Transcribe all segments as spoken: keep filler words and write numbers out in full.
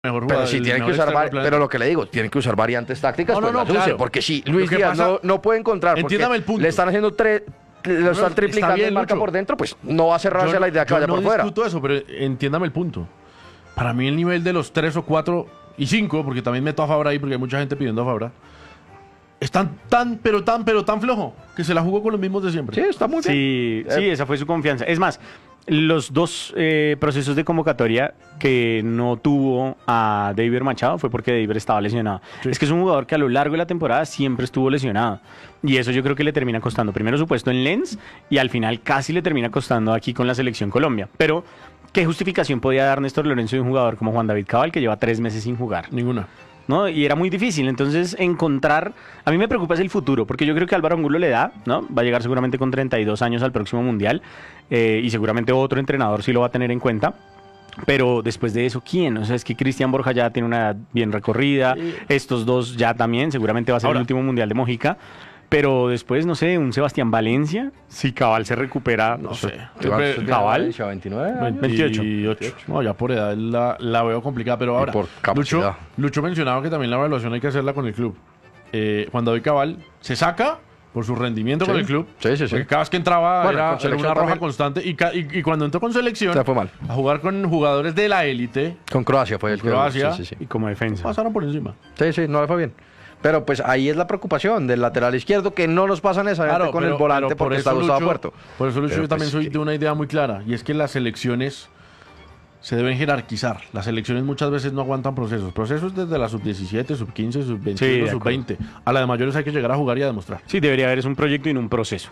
mejor Pero jugador, sí el tienen que mejor usar, extremo vari- del planeta. pero lo que le digo, tienen que usar variantes tácticas, No, pues no, las no, use, claro. porque si Lo Luis que Díaz pasa- no, no puede encontrar, porque Entiéndame el punto. le están haciendo tres, le No, están está triplicando bien, el marca Lucho. por dentro, pues no va a cerrarse Yo- la idea que yo vaya no por fuera. discuto eso, pero entiéndame el punto. Para mí el nivel de los tres o cuatro y cinco, porque también meto a Fabra ahí porque hay mucha gente pidiendo a Fabra, están tan, pero tan, pero tan flojo que se la jugó con los mismos de siempre. Sí, está muy bien. Sí, Eh, sí, esa fue su confianza. Es más, los dos eh, procesos de convocatoria que no tuvo a David Machado fue porque David estaba lesionado. Sí. Es que es un jugador que a lo largo de la temporada siempre estuvo lesionado. Y eso yo creo que le termina costando primero su puesto en Lens y al final casi le termina costando aquí con la selección Colombia. Pero, ¿qué justificación podía dar Néstor Lorenzo de un jugador como Juan David Cabal que lleva tres meses sin jugar? Ninguna. ¿No? Y era muy difícil, entonces encontrar, a mí me preocupa es el futuro, porque yo creo que Álvaro Angulo le da, ¿no? Va a llegar seguramente con treinta y dos años al próximo Mundial, eh, y seguramente otro entrenador sí lo va a tener en cuenta, pero después de eso, ¿quién? O sea, es que Cristian Borja ya tiene una edad bien recorrida, Sí. estos dos ya también, seguramente va a ser Ahora. el último Mundial de Mojica, pero después, no sé, un Sebastián Valencia, si Cabal se recupera, No sé. Cabal, Siempre- Cabal. veintinueve años. veintiocho. veintiocho. No, ya por edad la, la veo complicada, pero ahora. por Lucho, capacidad. Lucho mencionaba que también la evaluación hay que hacerla con el club. Eh, Juan David Cabal se saca por su rendimiento Sí. con el club. Sí, sí, sí. Porque cada vez que entraba Bueno, era, con era selección una roja también. constante. Y, ca- y- y cuando entró con selección Se fue mal. a jugar con jugadores de la élite, Con Croacia fue el que- Croacia. Sí, sí, sí. y como defensa. pasaron por encima. Sí, sí, no le fue bien. Pero pues ahí es la preocupación del lateral izquierdo, que no nos pasa necesariamente con pero- el volante pero por porque eso, está Gustavo Lucho- Puerto. Por eso, Lucho, Pero, yo también pues, soy de una idea muy clara. Y es que las selecciones se deben jerarquizar. Las selecciones muchas veces no aguantan procesos. Procesos desde la sub diecisiete, sub quince, sub Sí, veintiuno, de sub acuerdo. veinte. A la de mayores hay que llegar a jugar y a demostrar. Sí, debería haber es un proyecto y no un proceso.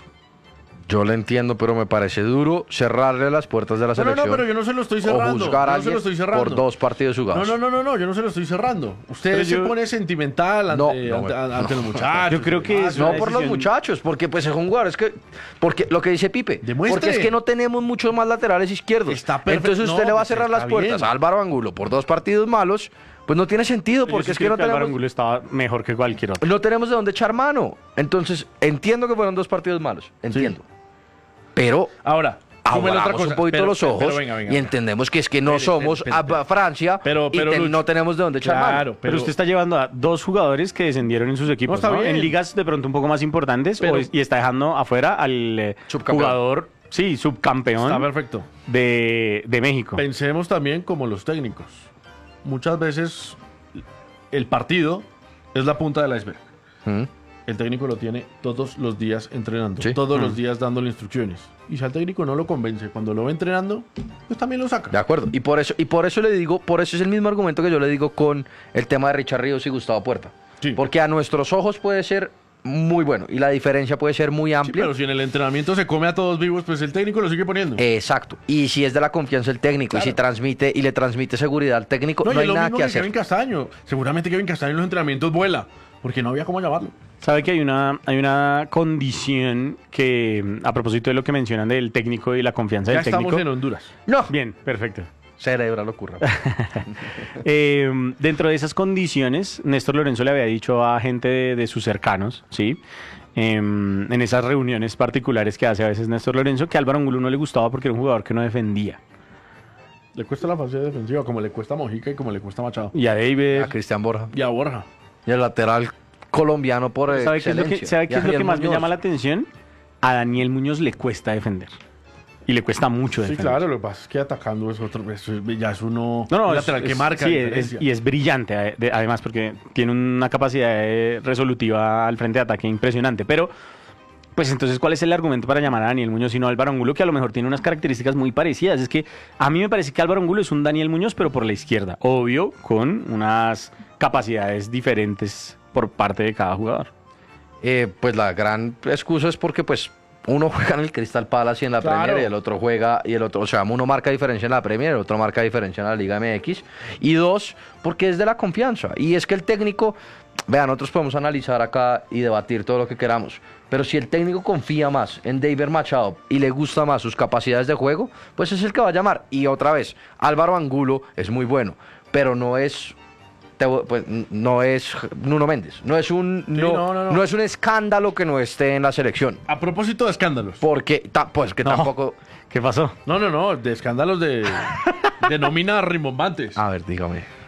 Yo lo entiendo, pero me parece duro cerrarle las puertas de la No, no, selección. no, pero yo no se lo estoy o cerrando. juzgar Yo a no se alguien lo estoy cerrando. por dos partidos No, jugados. no, no, no, no, yo no se lo estoy cerrando. Usted Pero se yo- pone sentimental ante, No, ante, no, ante los muchachos. Yo creo que Ah, es No una por los decisión- muchachos, porque pues es un jugador, es que porque lo que dice Pipe, Demuestre. porque es que no tenemos muchos más laterales izquierdos. Está perfecto. Entonces usted No, le va a pues cerrar las está puertas bien. a Álvaro Angulo por dos partidos malos, pues no tiene sentido, Yo porque sí es que creo no Álvaro tenemos Angulo estaba mejor que cualquier otro. no tenemos de dónde echar mano. Entonces, entiendo que fueron dos partidos malos, entiendo. Pero Ahora, súmele otra abramos cosa. un poquito Pero- los pero ojos venga, venga, y venga. entendemos que es que no Espere, somos espere, espere, a- a Francia Pero- y pero, te- Lucho, no tenemos de dónde echar mano. Claro, Pero, usted está llevando a dos jugadores que descendieron en sus equipos, No, está ¿no? bien. En ligas de pronto un poco más importantes Pero- o- y está dejando afuera al eh, Subcampeón. jugador, sí, Está subcampeón perfecto. de, de México. Pensemos también como los técnicos. Muchas veces el partido es la punta del iceberg. Mm. El técnico lo tiene todos los días entrenando, Sí. todos los Mm. días dándole instrucciones. Y si al técnico no lo convence cuando lo ve entrenando, pues también lo saca. De acuerdo. Y por eso, y por eso le digo, por eso es el mismo argumento que yo le digo con el tema de Richard Ríos y Gustavo Puerta. Sí. Porque a nuestros ojos puede ser muy bueno y la diferencia puede ser muy Sí, amplia. pero si en el entrenamiento se come a todos vivos, pues el técnico lo sigue poniendo. Exacto. Y si es de la confianza del técnico y Claro. si transmite y le transmite seguridad al técnico, no, y es hay lo nada mismo que que hacer. Kevin Castaño. Seguramente Kevin Castaño en los entrenamientos vuela, porque no había cómo llamarlo. Sabe que hay una, hay una condición que, a propósito de lo que mencionan del técnico y la confianza Ya del estamos técnico. en Honduras. No. Bien, perfecto. Cerebra locura. Eh, dentro de esas condiciones, Néstor Lorenzo le había dicho a gente de, de sus cercanos, ¿sí? Eh, en esas reuniones particulares que hace a veces Néstor Lorenzo, que a Álvaro Angulo no le gustaba porque era un jugador que no defendía. Le cuesta la fase defensiva, como le cuesta a Mojica y como le cuesta a Machado. Y a David. A Cristian Borja. Y a Borja. Y el lateral colombiano por ¿Sabe qué es lo que, excelencia. sabe qué Y a es lo que Javier más me Muñoz. llama la atención? A Daniel Muñoz le cuesta defender. Y le cuesta mucho Sí, defender. claro, lo que pasa es que atacando es otro. Eso es- ya es uno. No, no, un es- lateral que es- marca. sí, la es- diferencia. y es brillante, eh, de- además, porque tiene una capacidad eh, resolutiva al frente de ataque impresionante. Pero, pues entonces, ¿cuál es el argumento para llamar a Daniel Muñoz y no a Álvaro Angulo, que a lo mejor tiene unas características muy parecidas? Es que a mí me parece que Álvaro Angulo es un Daniel Muñoz, pero por la izquierda. Obvio, con unas capacidades diferentes por parte de cada jugador. Eh, pues la gran excusa es porque pues uno juega en el Crystal Palace y en la Claro. Premier y el otro juega y el otro, o sea, uno marca diferencia en la Premier, el otro marca diferencia en la Liga M X y dos, porque es de la confianza y es que el técnico, vean, nosotros podemos analizar acá y debatir todo lo que queramos, pero si el técnico confía más en David Machado y le gusta más sus capacidades de juego, pues es el que va a llamar. Y otra vez, Álvaro Angulo es muy bueno, pero no es te- pues, no es Nuno Méndez, no es un no, no, no, no. no es un escándalo que no esté en la selección, A propósito de escándalos. porque ta- pues que No. tampoco ¿Qué pasó? No, no, no, de escándalos de. de nómina rimbombantes. A ver, dígame.